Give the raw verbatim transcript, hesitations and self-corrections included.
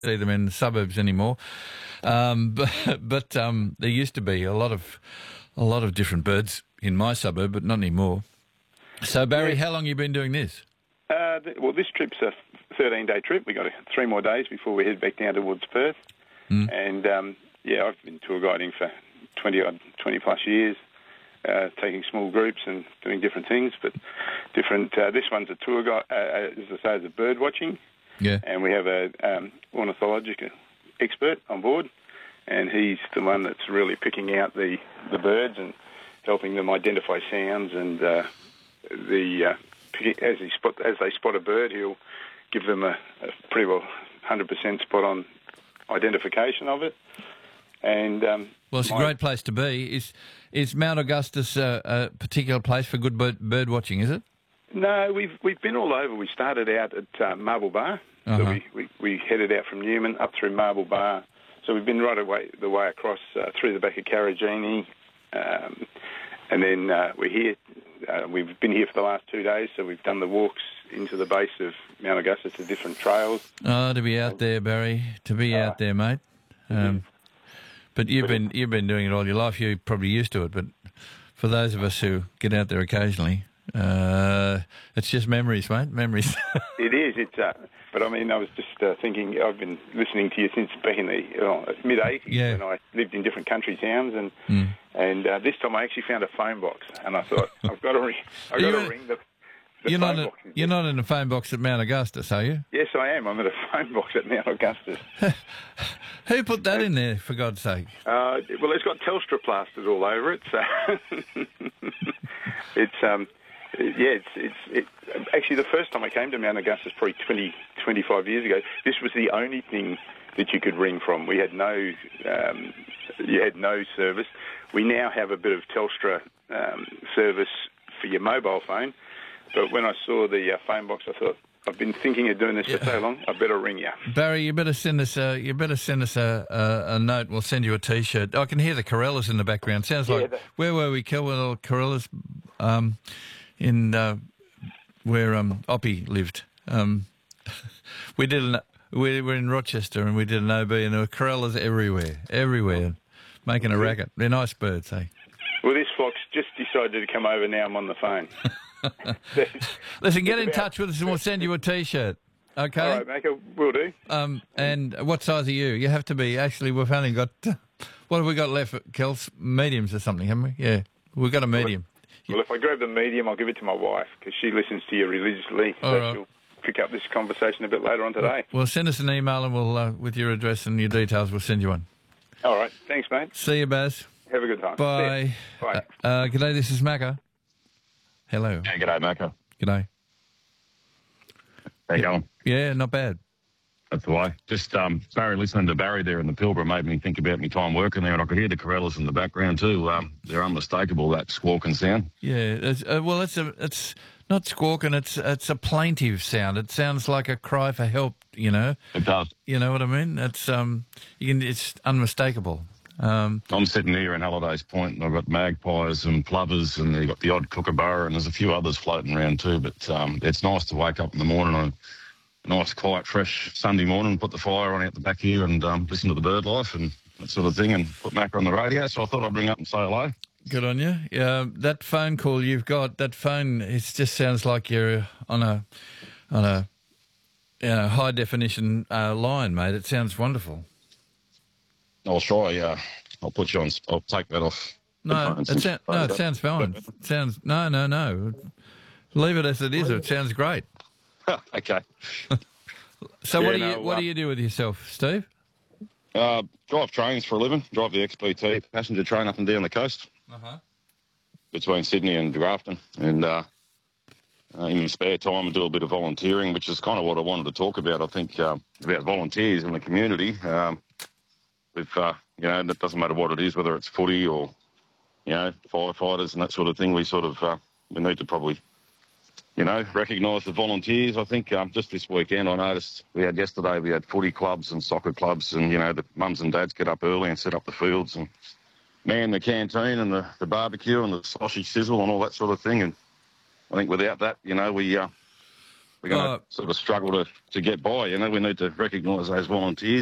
see them in the suburbs anymore. Um, but but um, there used to be a lot of a lot of different birds in my suburb, but not anymore. So, Barry, Yeah. how long have you been doing this? Uh, th- well, this trip's a thirteen-day trip. We've got three more days before we head back down towards Perth. Mm. And, um, yeah, I've been tour guiding for twenty, odd, twenty-plus years, uh, taking small groups and doing different things. But different. Uh, this one's a tour guide, uh, as I say, is a bird watching. Yeah. And we have a um, ornithological expert on board, and he's the one that's really picking out the, the birds and helping them identify sounds. And uh, the uh, picking, as he spot as they spot a bird, he'll give them a, a pretty well one hundred percent spot on identification of it. And um, Well, it's my, a great place to be. Is is Mount Augustus a, a particular place for good bird, bird watching? Is it? No, we've we've been all over. We started out at uh, Marble Bar. Uh-huh. So we, we, we headed out from Newman up through Marble Bar. So we've been right away the way across uh, through the back of Carragini, um, and then uh, we're here. Uh, we've been here for the last two days, so we've done the walks into the base of Mount Augustus to different trails. Oh, to be out there, Barry. To be Uh, out there, mate. Um, but you've been you've been doing it all your life. You're probably used to it. But for those of us who get out there occasionally, uh, it's just memories, mate. Memories. It is. It's. Uh, but I mean, I was just uh, thinking. I've been listening to you since back in the uh, mid eighties Yeah. when I lived in different country towns, and Mm. and uh, this time I actually found a phone box, and I thought I've got to ring. I've Are got you to a- ring the. the You're phone not. A, box. you're not in a phone box at Mount Augustus, are you? Yes, I am. I'm at a phone box at Mount Augustus. Who put that in there, for God's sake? Uh, well, it's got Telstra plastered all over it, so it's um, yeah, it's it's it, actually the first time I came to Mount Augustus, probably twenty, twenty-five years ago. This was the only thing that you could ring from. We had no, um, you had no service. We now have a bit of Telstra um, service for your mobile phone, but when I saw the uh, phone box, I thought, I've been thinking of doing this for so long, I better ring you. Barry, you better send us a you better send us a, a, a note. We'll send you a T-shirt. I can hear the Corellas in the background. Sounds Yeah, like the- where were we? Kilwell Corellas, um, in uh, where um Oppie lived. Um, we did an we were in Rochester and we did an O B and there were Corellas everywhere, everywhere, making a racket. They're nice birds, hey. Well, this flock's just decided to come over now. I'm on the phone. Listen, get in about- touch with us and we'll send you a T-shirt. Okay. All right, Mako, will do. Um, and what size are you? You have to be. Actually, we've only got. What have we got left, Kels? Mediums or something, haven't we? Yeah, we've got a medium. Well, if I grab the medium, I'll give it to my wife because she listens to you religiously. All So right. she'll pick up this conversation a bit later on today. Well, send us an email and we'll, uh, with your address and your details, we'll send you one. All right. Thanks, mate. See you, Baz. Have a good time. Bye. See ya. Bye. Uh, uh, g'day, this is Macca. Hello. Hey, g'day, Mako. G'day. How you going? Yeah, not bad. That's the way. Just um, Barry, listening to Barry there in the Pilbara made me think about my time working there, and I could hear the Corellas in the background too. Um, they're unmistakable, that squawking sound. Yeah. It's, uh, well, it's a. It's not squawking. It's it's a plaintive sound. It sounds like a cry for help. You know. It does. You know what I mean? It's um. You can. It's unmistakable. Um. I'm sitting here in Hallidays Point, and I've got magpies and plovers, and you've got the odd kookaburra, and there's a few others floating around too. But um, it's nice to wake up in the morning on a nice, quiet, fresh Sunday morning, put the fire on out the back here, and um, listen to the bird life and that sort of thing, and put Macca on the radio. So I thought I'd ring up and say hello. Good on you. Yeah, that phone call you've got, that phone, it just sounds like you're on a on a you know, high definition uh, line, mate. It sounds wonderful. I'll try. Uh, I'll put you on. I'll take that off. No, it, sound, no, it sounds fine. It sounds no, no, no. Leave it as it is. It sounds great. Okay. So Yeah, what do you no, what uh, do you do with yourself, Steve? Uh, drive trains for a living. Drive the X P T passenger train up and down the coast Uh-huh. between Sydney and Grafton. And uh, uh, in my spare time, I do a bit of volunteering, which is kind of what I wanted to talk about. I think uh, about volunteers in the community. Um, with uh, you know, it doesn't matter what it is, whether it's footy or you know, firefighters and that sort of thing. We sort of uh, we need to probably. You know, recognise the volunteers. I think um, just this weekend I noticed we had yesterday we had footy clubs and soccer clubs and, you know, the mums and dads get up early and set up the fields and man the canteen and the, the barbecue and the sausage sizzle and all that sort of thing. And I think without that, you know, we uh, we're going to Oh. sort of struggle to, to get by. You know, we need to recognise those volunteers.